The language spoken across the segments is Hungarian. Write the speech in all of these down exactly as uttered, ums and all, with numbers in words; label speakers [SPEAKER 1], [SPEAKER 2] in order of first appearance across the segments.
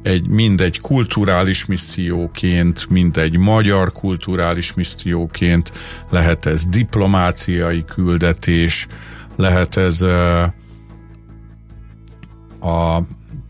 [SPEAKER 1] egy, mind egy kulturális misszióként, mind egy magyar kulturális misszióként, lehet ez diplomáciai küldetés, lehet ez uh, a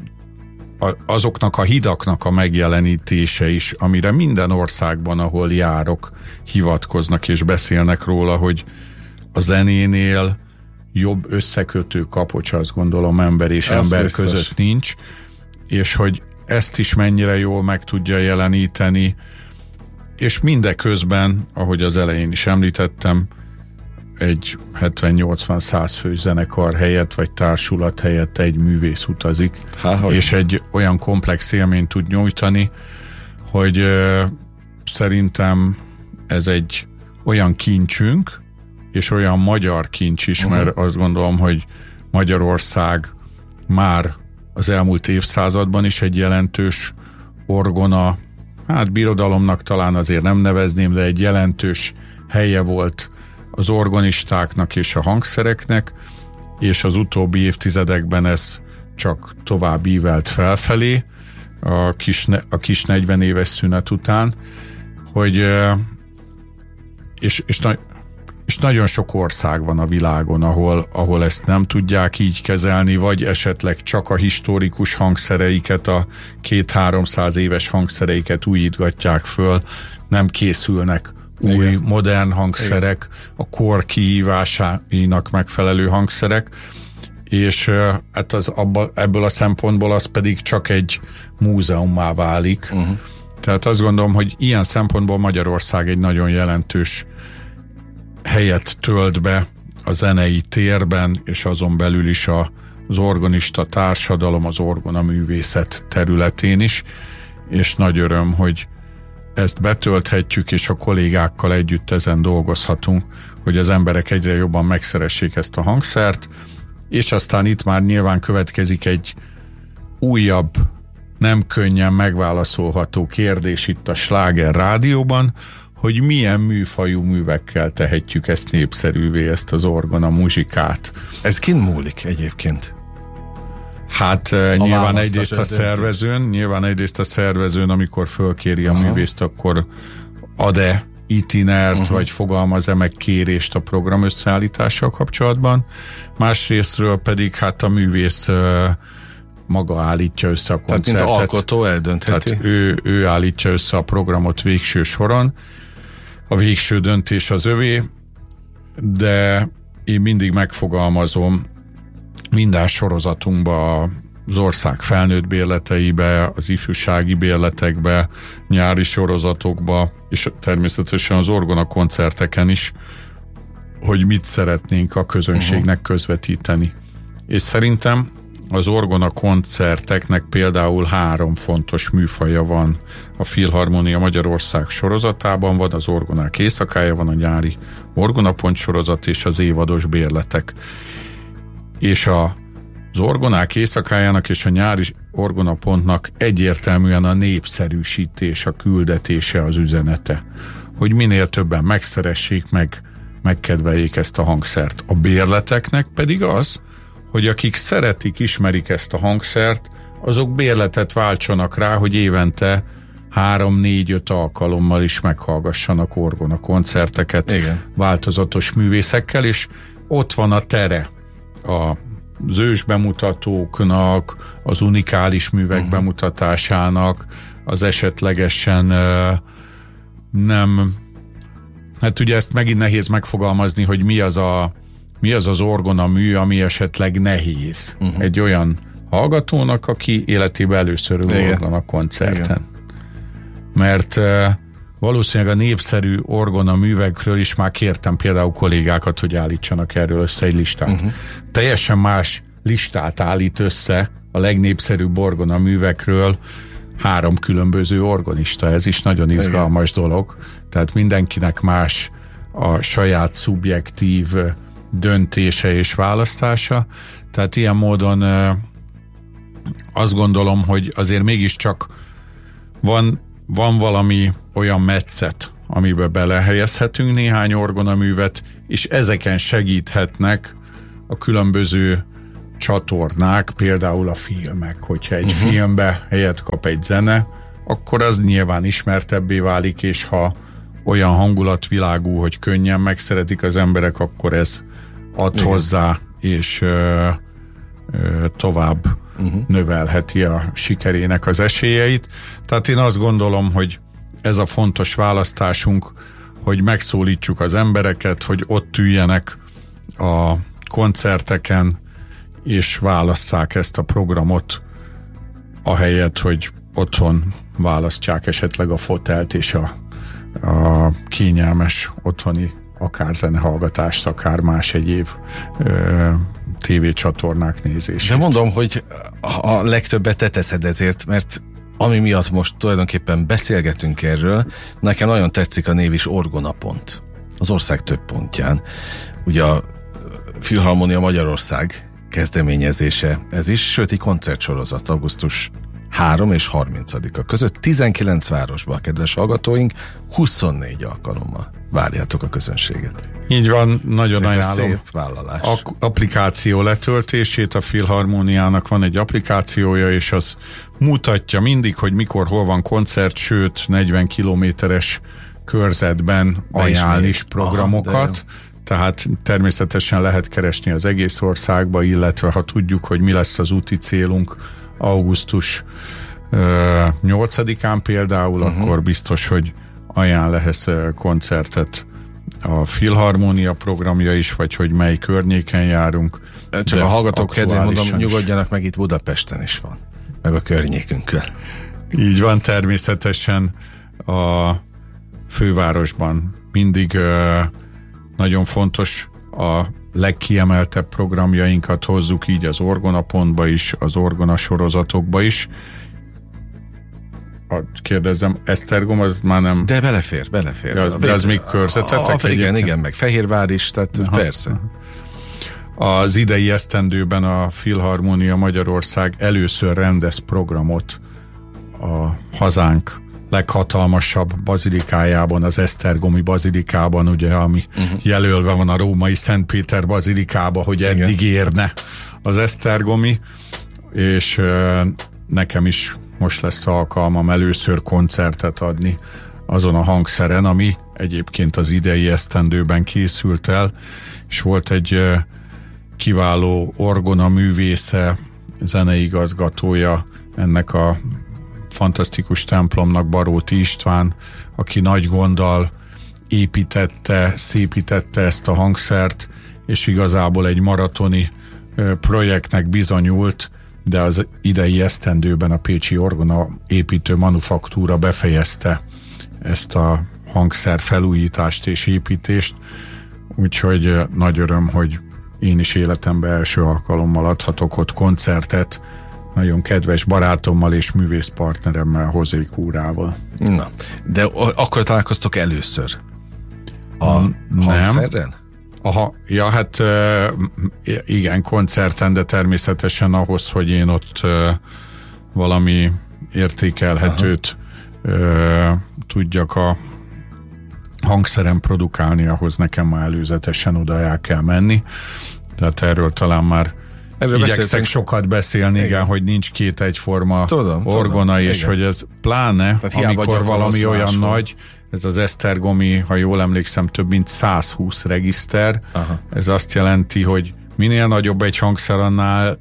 [SPEAKER 1] azoknak a hidaknak a megjelenítése is, amire minden országban, ahol járok, hivatkoznak és beszélnek róla, hogy a zenénél jobb összekötő kapocs, azt gondolom, ember és Ez ember biztos. között nincs, és hogy ezt is mennyire jól meg tudja jeleníteni, és mindeközben, ahogy az elején is említettem, egy hetven-nyolcvan-száz fő zenekar helyett, vagy társulat helyett egy művész utazik, Há, és egy olyan komplex élményt tud nyújtani, hogy ö, szerintem ez egy olyan kincsünk, és olyan magyar kincs is, uh-huh. mert azt gondolom, hogy Magyarország már az elmúlt évszázadban is egy jelentős orgona, hát birodalomnak talán azért nem nevezném, de egy jelentős helye volt az orgonistáknak és a hangszereknek, és az utóbbi évtizedekben ez csak tovább ívelt felfelé a kis, a kis negyven éves szünet után, hogy és, és, és nagyon sok ország van a világon, ahol, ahol ezt nem tudják így kezelni, vagy esetleg csak a historikus hangszereiket, a két-háromszáz éves hangszereiket újítgatják föl, nem készülnek új, Igen. modern hangszerek, Igen. a kor kihívásának megfelelő hangszerek, és hát az, abba, ebből a szempontból az pedig csak egy múzeummá válik. Uh-huh. Tehát azt gondolom, hogy ilyen szempontból Magyarország egy nagyon jelentős helyet tölt be a zenei térben, és azon belül is a, az organista társadalom, az orgonaművészet területén is, és nagy öröm, hogy ezt betölthetjük, és a kollégákkal együtt ezen dolgozhatunk, hogy az emberek egyre jobban megszeressék ezt a hangszert, és aztán itt már nyilván következik egy újabb, nem könnyen megválaszolható kérdés itt a Sláger Rádióban, hogy milyen műfajú művekkel tehetjük ezt népszerűvé, ezt az orgona muzsikát.
[SPEAKER 2] Ez kint múlik egyébként?
[SPEAKER 1] Hát a nyilván egyrészt a szervezőn, nyilván egyrészt a szervezőn, amikor fölkéri a Aha. művészt, akkor ad-e itinert, uh-huh. vagy fogalmaz-e meg kérést a program összeállítással kapcsolatban. Másrésztről pedig hát a művész uh, maga állítja össze a koncertet.
[SPEAKER 2] Tehát mint alkotó eldöntheti.
[SPEAKER 1] Tehát ő, ő állítja össze a programot végső soron. A végső döntés az övé, de én mindig megfogalmazom minden sorozatunkban, az ország felnőtt bérleteibe, az ifjúsági bérletekbe, nyári sorozatokba, és természetesen az orgona koncerteken is, hogy mit szeretnénk a közönségnek közvetíteni. És szerintem az orgona koncerteknek például három fontos műfaja van. A Filharmonia Magyarország sorozatában van, az orgonák éjszakája, van a nyári orgonapont sorozat és az évados bérletek. És a, az orgonák éjszakájának és a nyári orgonapontnak egyértelműen a népszerűsítés, a küldetése, az üzenete. Hogy minél többen megszeressék, meg, megkedveljék ezt a hangszert. A bérleteknek pedig az, hogy akik szeretik, ismerik ezt a hangszert, azok bérletet váltsanak rá, hogy évente három, négy, öt alkalommal is meghallgassanak orgona koncerteket Igen. változatos művészekkel, és ott van a tere az ős bemutatóknak, az unikális művek uh-huh. bemutatásának, az esetlegesen uh, nem, hát ugye ezt megint nehéz megfogalmazni, hogy mi az a mi az az orgona mű, ami esetleg nehéz. Uh-huh. Egy olyan hallgatónak, aki életében először ül orgona koncerten. Igen. Mert uh, valószínűleg a népszerű orgona művekről is már kértem például kollégákat, hogy állítsanak erről össze egy listát. Uh-huh. Teljesen más listát állít össze a legnépszerűbb orgona művekről három különböző organista. Ez is nagyon izgalmas Igen. dolog. Tehát mindenkinek más a saját szubjektív döntése és választása. Tehát ilyen módon azt gondolom, hogy azért mégiscsak van, van valami olyan metszet, amiben belehelyezhetünk néhány orgonaművet, és ezeken segíthetnek a különböző csatornák, például a filmek, hogyha egy
[SPEAKER 2] uh-huh.
[SPEAKER 1] filmbe helyet kap egy zene, akkor az nyilván ismertebbé válik, és ha olyan hangulatvilágú, hogy könnyen megszeretik az emberek, akkor ez ad igen. hozzá, és ö, ö, tovább uh-huh. növelheti a sikerének az esélyeit. Tehát én azt gondolom, hogy ez a fontos választásunk, hogy megszólítsuk az embereket, hogy ott üljenek a koncerteken, és válasszák ezt a programot, ahelyett, hogy otthon választják esetleg a fotelt és a, a kényelmes otthoni akár zenehallgatást, akár más egyéb ö, tévécsatornák nézését.
[SPEAKER 2] De mondom, hogy a legtöbbet te teszed ezért, mert ami miatt most tulajdonképpen beszélgetünk erről, nekem nagyon tetszik a név is Orgonapont. Az ország több pontján. Ugye a Filharmonia Magyarország kezdeményezése ez is, sőt egy koncertsorozat augusztus harmadika és harmincadika között tizenkilenc városban, kedves hallgatóink, huszonnégy alkalommal várjátok a közönséget.
[SPEAKER 1] Így van, nagyon ajánlom.
[SPEAKER 2] Szép vállalás.
[SPEAKER 1] A- applikáció letöltését, a Filharmoniának van egy applikációja, és az mutatja mindig, hogy mikor, hol van koncert, sőt negyven kilométeres körzetben ajánl is programokat. Aha, tehát természetesen lehet keresni az egész országba, illetve ha tudjuk, hogy mi lesz az úti célunk augusztus nyolcadikán például, uh-huh. akkor biztos, hogy ajánl ehhez koncertet a Filharmonia programja is, vagy hogy mely környéken járunk.
[SPEAKER 2] Csak a hallgatók kedvén mondom, nyugodjanak meg, itt Budapesten is van, meg a környékünkön.
[SPEAKER 1] Így van, természetesen a fővárosban mindig uh, nagyon fontos, a legkiemeltebb programjainkat hozzuk így az Orgonapontba is, az Orgona sorozatokba is. Kérdezem, Esztergom az már nem...
[SPEAKER 2] De belefér, belefér.
[SPEAKER 1] Ja, de az még körzetetek?
[SPEAKER 2] Igen, igen, meg Fehérvár is, tehát aha, persze.
[SPEAKER 1] Aha. Az idei esztendőben a Filharmonia Magyarország először rendez programot a hazánk leghatalmasabb bazilikájában, az esztergomi bazilikában, ugye, ami uh-huh. jelölve van a római Szent Péter bazilikába, hogy eddig igen. érne az esztergomi, és uh, nekem is most lesz alkalmam először koncertet adni azon a hangszeren, ami egyébként az idei esztendőben készült el, és volt egy uh, kiváló orgona művésze, zeneigazgatója ennek a fantasztikus templomnak, Baróti István, aki nagy gonddal építette, szépítette ezt a hangszert, és igazából egy maratoni uh, projektnek bizonyult, de az idei esztendőben a pécsi orgona építő manufaktúra befejezte ezt a hangszer felújítást és építést, úgyhogy uh, nagy öröm, hogy én is életemben első alkalommal adhatok ott koncertet, nagyon kedves barátommal és művészpartneremmel, Hozé Kúrával.
[SPEAKER 2] Na, de akkor találkoztok először a
[SPEAKER 1] nem.
[SPEAKER 2] hangszerren?
[SPEAKER 1] Aha, ja, hát igen, koncerten, de természetesen ahhoz, hogy én ott valami értékelhetőt aha. tudjak a hangszeren produkálni, ahhoz nekem már előzetesen oda el kell menni. Tehát erről talán már erről igyekszek beszéltünk. Sokat beszélni, igen. igen, hogy nincs két egyforma tudom, orgona, tudom, és igen. hogy ez pláne, tehát amikor valami olyan máshol. Nagy, ez az esztergomi, ha jól emlékszem, több mint százhúsz regiszter. Aha. Ez azt jelenti, hogy minél nagyobb egy hangszer, annál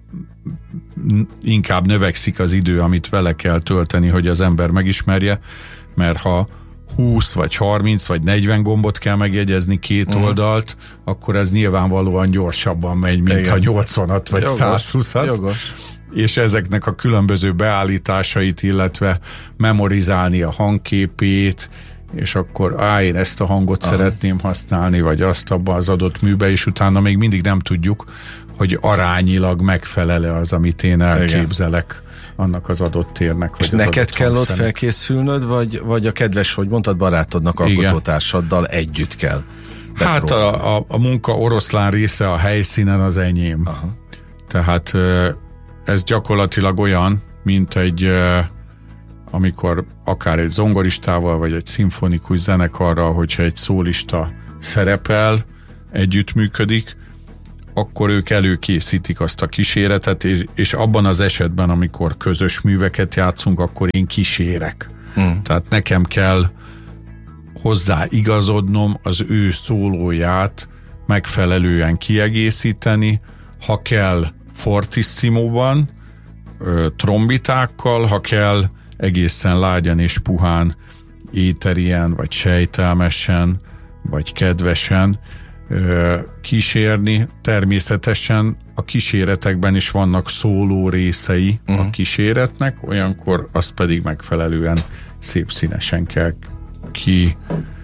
[SPEAKER 1] inkább növekszik az idő, amit vele kell tölteni, hogy az ember megismerje, mert ha húsz, vagy harminc, vagy negyven gombot kell megjegyezni két uh-huh. oldalt, akkor ez nyilvánvalóan gyorsabban megy, mint igen. ha nyolcvanat, vagy százhúszat. Jogos. És ezeknek a különböző beállításait, illetve memorizálni a hangképét, és akkor á, én ezt a hangot aha. szeretném használni, vagy azt abban az adott műbe, és utána még mindig nem tudjuk, hogy arányilag megfelele az, amit én elképzelek. Igen. annak az adott térnek.
[SPEAKER 2] És neked kell ott felkészülnöd, vagy, vagy a kedves, hogy mondtad, barátodnak, alkotótársaddal együtt kell?
[SPEAKER 1] Hát a, a, a munka oroszlán része a helyszínen az enyém. Aha. Tehát ez gyakorlatilag olyan, mint egy, amikor akár egy zongoristával, vagy egy szimfonikus zenekarral, hogyha egy szólista szerepel, együttműködik, akkor ők előkészítik azt a kíséretet, és, és abban az esetben, amikor közös műveket játszunk, akkor én kísérek. Hmm. Tehát nekem kell hozzá igazodnom, az ő szólóját megfelelően kiegészíteni, ha kell fortissimóban, trombitákkal, ha kell egészen lágyan és puhán, éterien, vagy sejtelmesen, vagy kedvesen kísérni. Természetesen a kíséretekben is vannak szóló részei uh-huh. a kíséretnek, olyankor azt pedig megfelelően szép színesen kell ki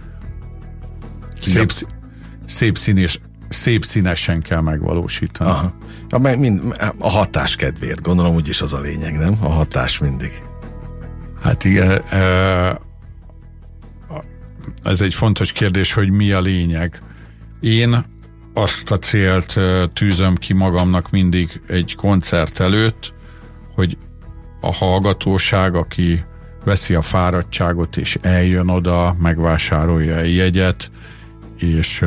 [SPEAKER 1] szép, szép, színes, szép színesen kell megvalósítani.
[SPEAKER 2] Aha. A, mind, a hatás kedvéért, gondolom úgyis az a lényeg, nem? A hatás mindig.
[SPEAKER 1] Hát igen, ez egy fontos kérdés, hogy mi a lényeg. Én azt a célt tűzöm ki magamnak mindig egy koncert előtt, hogy a hallgatóság, aki veszi a fáradtságot és eljön oda, megvásárolja a jegyet, és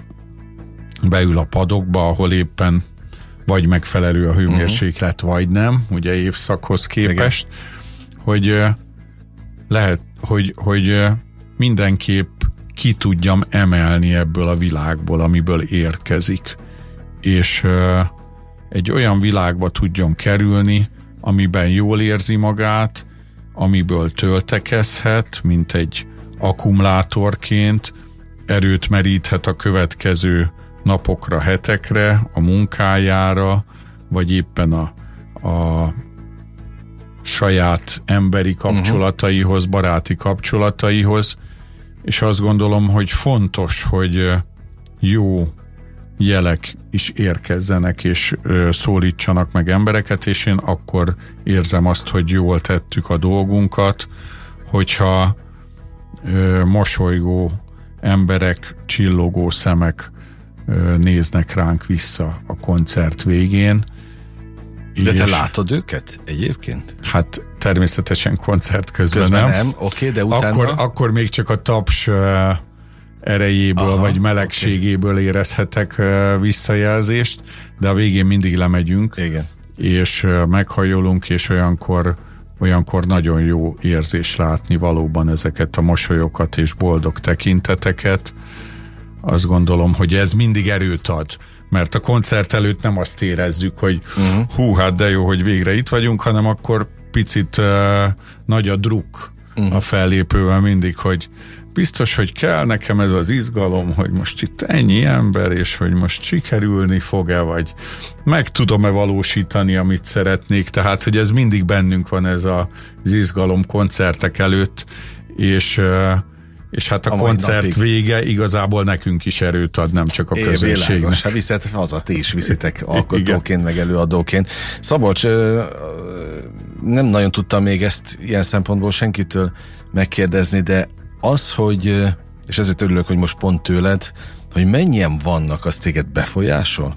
[SPEAKER 1] beül a padokba, ahol éppen vagy megfelelő a hőmérséklet, uh-huh. vagy nem, ugye évszakhoz képest, igen. hogy lehet, hogy, hogy mindenképp ki tudjam emelni ebből a világból, amiből érkezik, és egy olyan világba tudjon kerülni, amiben jól érzi magát, amiből töltekezhet, mint egy akkumulátorként, erőt meríthet a következő napokra, hetekre, a munkájára, vagy éppen a, a saját emberi kapcsolataihoz, baráti kapcsolataihoz, és azt gondolom, hogy fontos, hogy jó jelek is érkezzenek, és szólítsanak meg embereket, és én akkor érzem azt, hogy jól tettük a dolgunkat, hogyha mosolygó emberek, csillogó szemek néznek ránk vissza a koncert végén.
[SPEAKER 2] De te látod őket egyébként?
[SPEAKER 1] Hát természetesen koncert közben,
[SPEAKER 2] közben
[SPEAKER 1] nem.
[SPEAKER 2] nem. Oké, de utána?
[SPEAKER 1] Akkor, akkor még csak a taps erejéből, aha, vagy melegségéből okay. érezhetek visszajelzést, de a végén mindig lemegyünk,
[SPEAKER 2] igen.
[SPEAKER 1] és meghajolunk, és olyankor, olyankor nagyon jó érzés látni valóban ezeket a mosolyokat és boldog tekinteteket. Azt gondolom, hogy ez mindig erőt ad, mert a koncert előtt nem azt érezzük, hogy uh-huh. hú, hát de jó, hogy végre itt vagyunk, hanem akkor picit uh, nagy a druk uh-huh. a fellépővel mindig, hogy biztos, hogy kell nekem ez az izgalom, hogy most itt ennyi ember, és hogy most sikerülni fog-e, vagy meg tudom-e valósítani, amit szeretnék, tehát, hogy ez mindig bennünk van, ez a, az izgalom koncertek előtt, és uh, és hát a, a koncert vége igazából nekünk is erőt ad, nem csak a közönségnek. Világos,
[SPEAKER 2] hát viszed haza, ti is viszitek alkotóként, meg előadóként. Szabolcs, nem nagyon tudtam még ezt ilyen szempontból senkitől megkérdezni, de az, hogy, és ezért örülök, hogy most pont tőled, hogy mennyien vannak, az téged befolyásol?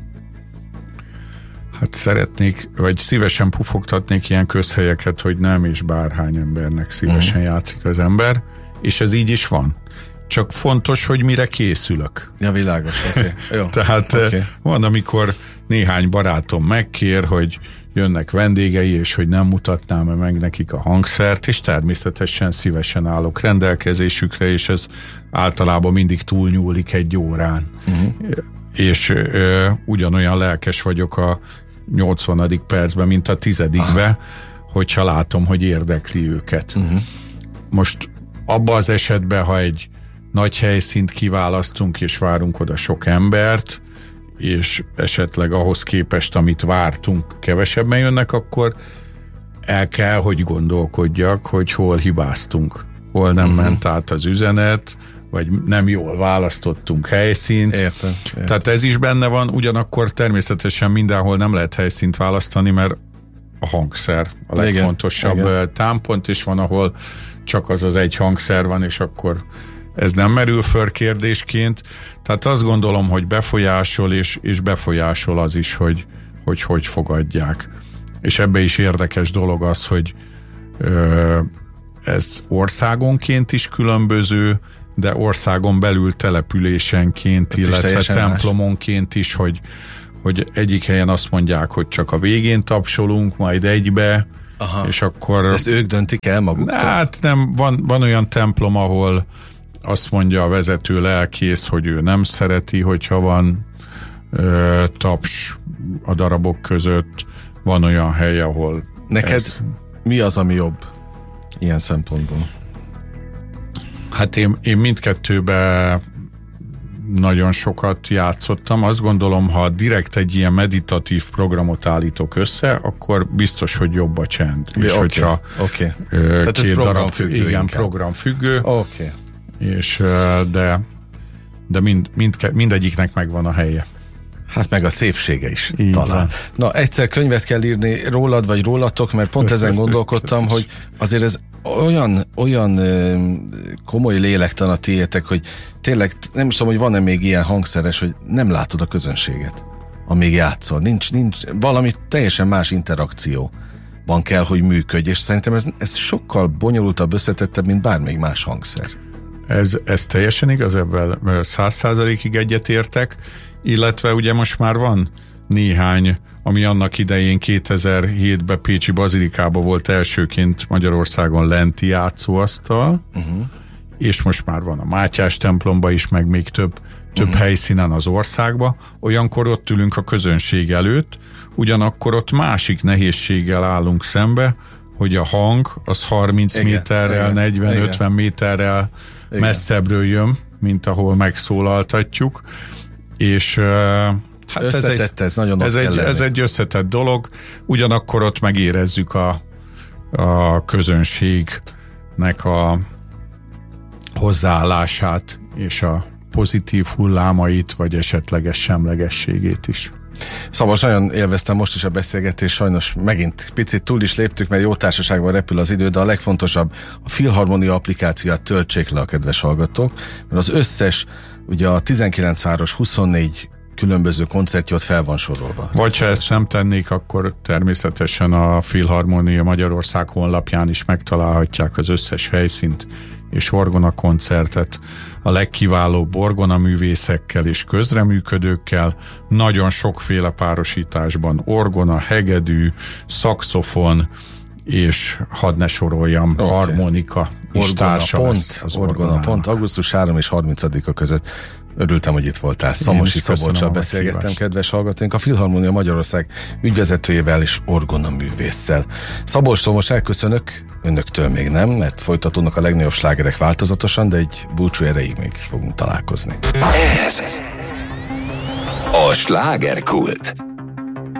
[SPEAKER 1] Hát szeretnék, vagy szívesen pufogtatnék ilyen közhelyeket, hogy nem, és bárhány embernek szívesen mm. játszik az ember, és ez így is van. Csak fontos, hogy mire készülök.
[SPEAKER 2] Ja, világos, oké. Okay.
[SPEAKER 1] Tehát okay. van, amikor néhány barátom megkér, hogy jönnek vendégei, és hogy nem mutatnám meg nekik a hangszert, és természetesen szívesen állok rendelkezésükre, és ez általában mindig túlnyúlik egy órán. Uh-huh. És ö, ugyanolyan lelkes vagyok a nyolcvanadik percben, mint a tizedikbe, ah. hogyha látom, hogy érdekli őket. Uh-huh. Most abban az esetben, ha egy nagy helyszínt kiválasztunk, és várunk oda sok embert, és esetleg ahhoz képest, amit vártunk, kevesebben jönnek, akkor el kell, hogy gondolkodjak, hogy hol hibáztunk, hol nem uh-huh. ment át az üzenet, vagy nem jól választottunk helyszínt.
[SPEAKER 2] Értem, értem.
[SPEAKER 1] Tehát ez is benne van, ugyanakkor természetesen mindenhol nem lehet helyszínt választani, mert a hangszer a legfontosabb igen. támpont, és van, ahol csak az az egy hangszer van, és akkor ez nem merül föl kérdésként. Tehát azt gondolom, hogy befolyásol, és, és befolyásol az is, hogy, hogy hogy fogadják. És ebbe is érdekes dolog az, hogy ö, ez országonként is különböző, de országon belül településenként,
[SPEAKER 2] Ott
[SPEAKER 1] illetve templomonként is, hogy, hogy egyik helyen azt mondják, hogy csak a végén tapsolunk, majd egybe, aha. és akkor...
[SPEAKER 2] Ezt ők döntik el maguktól?
[SPEAKER 1] Hát nem, van, van olyan templom, ahol azt mondja a vezető lelkész, hogy ő nem szereti, hogyha van ö, taps a darabok között. Van olyan hely, ahol...
[SPEAKER 2] Neked
[SPEAKER 1] ez...
[SPEAKER 2] mi az, ami jobb ilyen szempontból?
[SPEAKER 1] Hát én, én mindkettőben nagyon sokat játszottam. Azt gondolom, ha direkt egy ilyen meditatív programot állítok össze, akkor biztos, hogy jobb a csend.
[SPEAKER 2] Ja,
[SPEAKER 1] és
[SPEAKER 2] okay,
[SPEAKER 1] hogyha
[SPEAKER 2] okay.
[SPEAKER 1] Tehát két darab függő, igen, programfüggő.
[SPEAKER 2] Okay.
[SPEAKER 1] És de, de mind, mind, mindegyiknek megvan a helye.
[SPEAKER 2] Hát meg a szépsége is
[SPEAKER 1] így
[SPEAKER 2] talán.
[SPEAKER 1] Van.
[SPEAKER 2] Na, egyszer könyvet kell írni rólad, vagy rólatok, mert pont ezen gondolkodtam, hogy azért ez olyan, olyan komoly lélektan a tiétek, hogy tényleg nem is tudom, hogy van-e még ilyen hangszeres, hogy nem látod a közönséget, amíg játszol. Nincs, nincs valami teljesen más interakcióban kell, hogy működj, és szerintem ez, ez sokkal bonyolultabb, összetettebb, mint bármelyik más hangszer.
[SPEAKER 1] Ez, ez teljesen igaz, ebben száz százalékig egyetértek, illetve ugye most már van néhány, ami annak idején kétezer-hétben Pécsi Bazilikában volt elsőként Magyarországon lenti játszóasztal, uh-huh. és most már van a Mátyás templomba is, meg még több, több uh-huh. helyszínen az országban. Olyankor ott ülünk a közönség előtt, ugyanakkor ott másik nehézséggel állunk szembe, hogy a hang az harminc igen, méterrel, negyven-ötven méterrel igen. messzebbről jön, mint ahol megszólaltatjuk, és hát
[SPEAKER 2] összetett, ez, egy, ez nagyon
[SPEAKER 1] ez egy, ez egy összetett dolog, ugyanakkor ott megérezzük a, a közönségnek a hozzáállását és a pozitív hullámait, vagy esetleges semlegességét is.
[SPEAKER 2] Szabos, nagyon élveztem most is a beszélgetést, sajnos megint picit túl is léptük, mert jó társaságban repül az idő, de a legfontosabb, a Filharmonia applikációt töltsék le a kedves hallgatók, mert az összes, ugye a tizenkilenc város huszonnégy különböző koncertje ott fel van sorolva.
[SPEAKER 1] Vagy ha ezt nem tennék, akkor természetesen a Filharmonia Magyarország honlapján is megtalálhatják az összes helyszínt és orgona koncertet a legkiválóbb orgona művészekkel és közreműködőkkel, nagyon sokféle párosításban, orgona, hegedű, szaxofon, és hadd ne soroljam, okay. harmonika is
[SPEAKER 2] orgona
[SPEAKER 1] társa
[SPEAKER 2] pont,
[SPEAKER 1] lesz az
[SPEAKER 2] orgona pont, augusztus harmadika és harmincadika között. Örültem, hogy itt voltál. Szamosi Szabolccsal beszélgettem, kedves hallgatóink, a Filharmonia Magyarország ügyvezetőjével és orgonaművésszel. Szabolcstól most elköszönök, önöktől még nem, mert folytatódnak a legnagyobb slágerek változatosan, de egy búcsú erejéig még fogunk találkozni.
[SPEAKER 3] Ez a Slágerkult.